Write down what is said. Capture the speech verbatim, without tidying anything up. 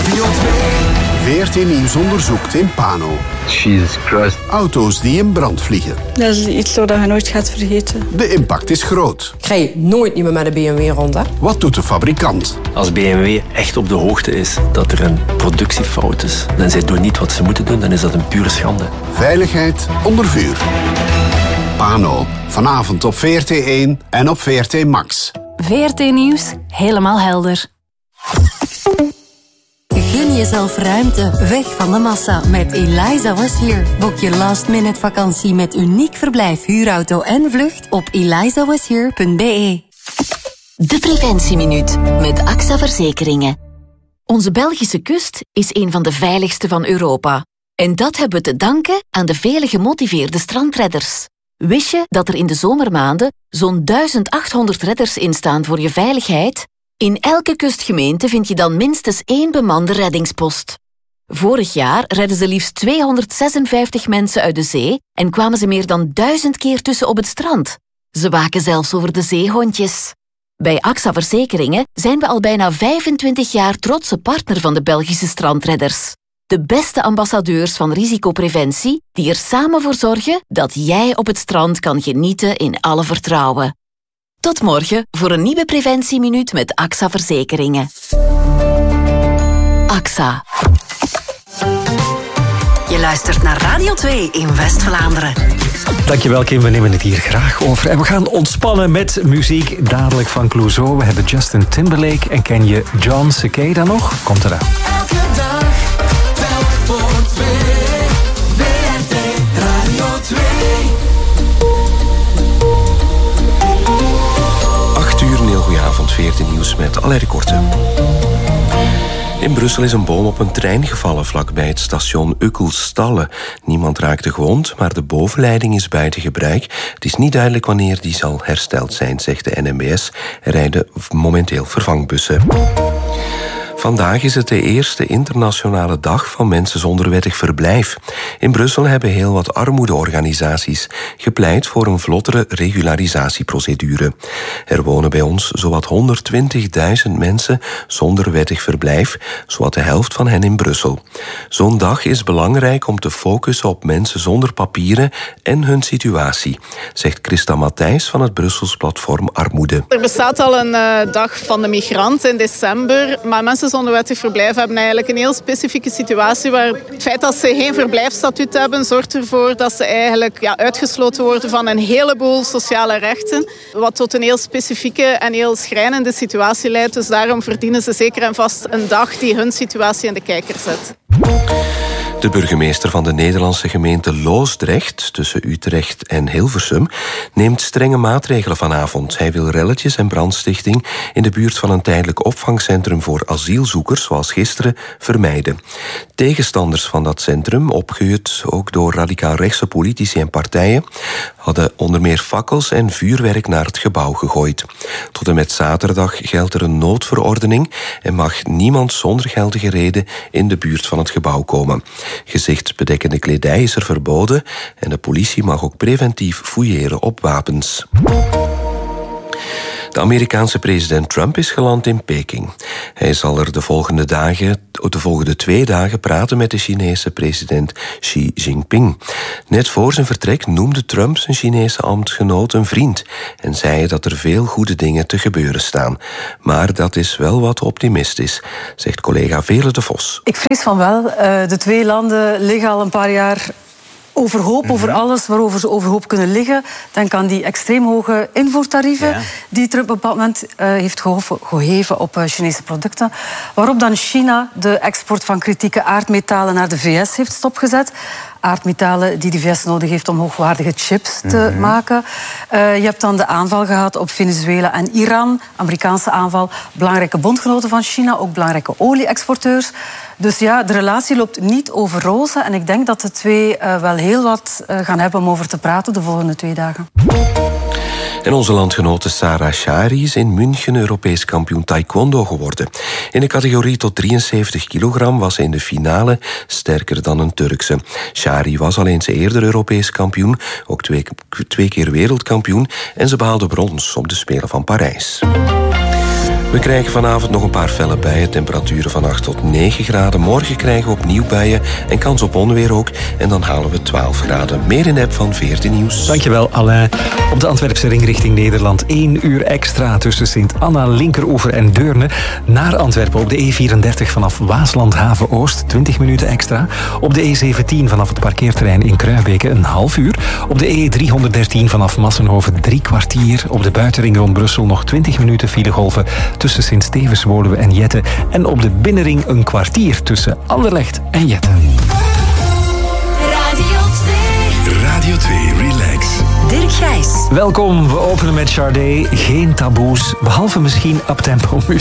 Radio twee. V R T Nieuws onderzoekt in Pano. Jesus Christ. Auto's die in brand vliegen. Dat is iets dat je nooit gaat vergeten. De impact is groot. Ik rij nooit niet meer met een B M W rond, hè? Wat doet de fabrikant? Als B M W echt op de hoogte is dat er een productiefout is en zij doen niet wat ze moeten doen, dan is dat een pure schande. Veiligheid onder vuur. Pano. Vanavond op V R T één en op V R T Max. V R T Nieuws. Helemaal helder. Gun jezelf ruimte, weg van de massa met Eliza Was Here. Boek je last-minute vakantie met uniek verblijf, huurauto en vlucht op eliza was here punt b e. De Preventieminuut met A X A Verzekeringen. Onze Belgische kust is een van de veiligste van Europa. En dat hebben we te danken aan de vele gemotiveerde strandredders. Wist je dat er in de zomermaanden zo'n duizend achthonderd redders instaan voor je veiligheid? In elke kustgemeente vind je dan minstens één bemande reddingspost. Vorig jaar redden ze liefst tweehonderdzesenvijftig mensen uit de zee en kwamen ze meer dan duizend keer tussen op het strand. Ze waken zelfs over de zeehondjes. Bij A X A Verzekeringen zijn we al bijna vijfentwintig jaar trotse partner van de Belgische strandredders. De beste ambassadeurs van risicopreventie die er samen voor zorgen dat jij op het strand kan genieten in alle vertrouwen. Tot morgen voor een nieuwe Preventieminuut met A X A Verzekeringen. A X A. Je luistert naar Radio twee in West-Vlaanderen. Dankjewel Kim, we nemen het hier graag over. En we gaan ontspannen met muziek dadelijk van Clouseau. We hebben Justin Timberlake en ken je John Cicada nog? Komt eraan. Elke dag, telk voor twee. V R T Radio twee. acht uur, een heel goeie avond, V R T Nieuws met allerlei korte. In Brussel is een boom op een trein gevallen vlakbij het station Uckelstalle. Niemand raakte gewond, maar de bovenleiding is buiten gebruik. Het is niet duidelijk wanneer die zal hersteld zijn, zegt de N M B S. Er rijden momenteel vervangbussen. Vandaag is het de eerste internationale dag van mensen zonder wettig verblijf. In Brussel hebben heel wat armoedeorganisaties gepleit voor een vlottere regularisatieprocedure. Er wonen bij ons zowat honderdtwintigduizend mensen zonder wettig verblijf, zowat de helft van hen in Brussel. Zo'n dag is belangrijk om te focussen op mensen zonder papieren en hun situatie, zegt Christa Matthijs van het Brussels platform Armoede. Er bestaat al een uh, dag van de migrant in december, maar mensen zonder wettig verblijf hebben eigenlijk een heel specifieke situatie waar het feit dat ze geen verblijfsstatuut hebben zorgt ervoor dat ze eigenlijk ja, uitgesloten worden van een heleboel sociale rechten, wat tot een heel specifieke en heel schrijnende situatie leidt. Dus daarom verdienen ze zeker en vast een dag die hun situatie in de kijker zet. De burgemeester van de Nederlandse gemeente Loosdrecht, tussen Utrecht en Hilversum, neemt strenge maatregelen vanavond. Hij wil relletjes en brandstichting in de buurt van een tijdelijk opvangcentrum voor asielzoekers, zoals gisteren, vermijden. Tegenstanders van dat centrum, opgehuurd ook door radicaal-rechtse politici en partijen, hadden onder meer fakkels en vuurwerk naar het gebouw gegooid. Tot en met zaterdag geldt er een noodverordening en mag niemand zonder geldige reden in de buurt van het gebouw komen. Gezichtsbedekkende kledij is er verboden en de politie mag ook preventief fouilleren op wapens. De Amerikaanse president Trump is geland in Peking. Hij zal er de volgende dagen, de volgende twee dagen praten met de Chinese president Xi Jinping. Net voor zijn vertrek noemde Trump zijn Chinese ambtgenoot een vriend en zei dat er veel goede dingen te gebeuren staan. Maar dat is wel wat optimistisch, zegt collega Veerle de Vos. Ik vrees van wel. De twee landen liggen al een paar jaar overhoop mm-hmm. over alles waarover ze overhoop kunnen liggen. Denk aan die extreem hoge invoertarieven ja. die Trump op een bepaald moment uh, heeft geheven op uh, Chinese producten. Waarop dan China de export van kritieke aardmetalen naar de V S heeft stopgezet. Aardmetalen die de V S nodig heeft om hoogwaardige chips te mm-hmm. maken. Uh, je hebt dan de aanval gehad op Venezuela en Iran. Amerikaanse aanval. Belangrijke bondgenoten van China, ook belangrijke olie-exporteurs. Dus ja, de relatie loopt niet over rozen. En ik denk dat de twee uh, wel heel wat uh, gaan hebben om over te praten de volgende twee dagen. En onze landgenote Sarah Shari is in München Europees kampioen taekwondo geworden. In de categorie tot drieënzeventig kilogram was ze in de finale sterker dan een Turkse. Shari was al eens eerder Europees kampioen, ook twee, twee keer wereldkampioen en ze behaalde brons op de Spelen van Parijs. We krijgen vanavond nog een paar felle buien, temperaturen van acht tot negen graden. Morgen krijgen we opnieuw buien en kans op onweer ook. En dan halen we twaalf graden. Meer in de app van veertien Nieuws. Dankjewel, Alain. Op de Antwerpse ring richting Nederland één uur extra tussen Sint-Anna, Linkeroever en Deurne. Naar Antwerpen op de E vierendertig vanaf Waasland Haven Oost, twintig minuten extra. Op de E zeventien vanaf het parkeerterrein in Kruijbeke een half uur. Op de E driehonderddertien vanaf Massenhoven drie kwartier. Op de buitenring rond Brussel nog twintig minuten filegolven tussen Sint-Stevens, Woluwe en Jette. En op de binnenring een kwartier tussen Anderlecht en Jette. Radio twee. Radio twee, relax. Dirk Gijs. Welkom, we openen met Sade. Geen taboes, behalve misschien uptempo muziek.